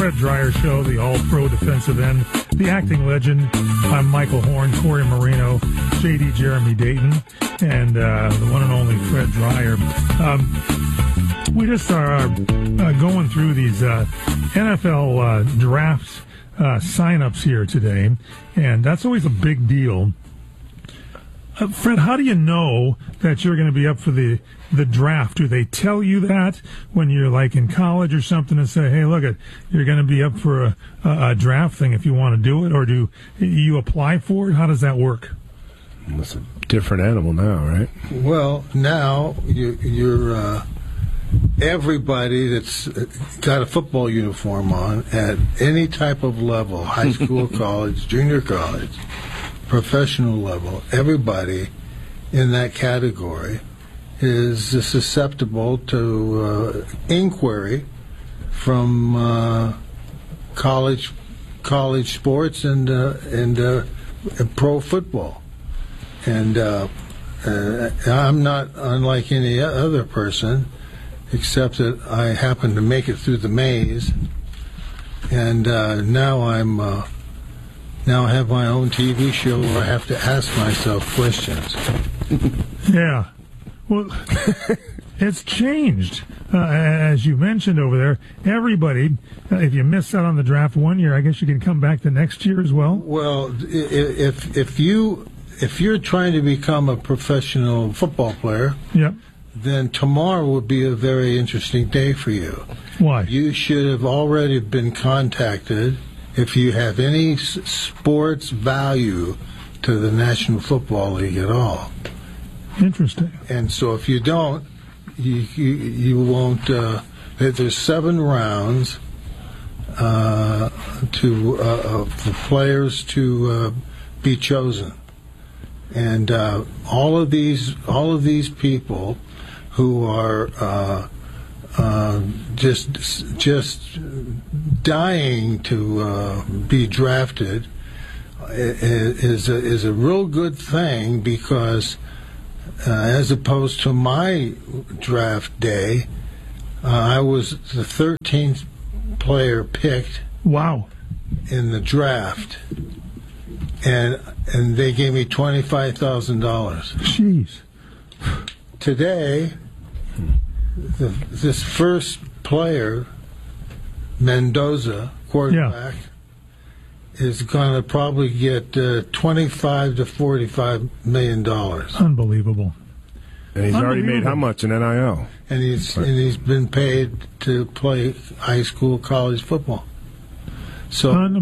Fred Dreyer Show, the all-pro defensive end, the acting legend. I'm Michael Horn, Corey Marino, J.D. Jeremy Dayton, and the one and only Fred Dreyer. We just are going through these NFL draft sign-ups here today, and that's always a big deal. Fred, how do you know that you're going to be up for the draft? Do they tell you that when you're like in college or something and say, hey, look, you're going to be up for a draft thing if you want to do it, or do you apply for it? How does that work? It's a different animal now, right? Well, now you're everybody that's got a football uniform on at any type of level, high school, college, junior college, professional level, everybody in that category is susceptible to inquiry from college sports and pro football. And I'm not unlike any other person, except that I happen to make it through the maze, and now I have my own TV show where I have to ask myself questions. Yeah. Well, it's changed. As you mentioned over there, everybody, if you miss out on the draft one year, I guess you can come back the next year as well? Well, if you're trying to become a professional football player, yep, then tomorrow would be a very interesting day for you. Why? You should have already been contacted if you have any sports value to the National Football League at all. Interesting. And so if you don't, you won't. There's 7 rounds for players to be chosen, and all of these people who are just dying to be drafted is a real good thing, because as opposed to my draft day, I was the 13th player picked. Wow! In the draft, and they gave me $25,000. Jeez. Today, this first player, Mendoza, quarterback, is going to probably get $25 to $45 million. Unbelievable. And he's already made how much in NIL? And he's been paid to play high school, college football. So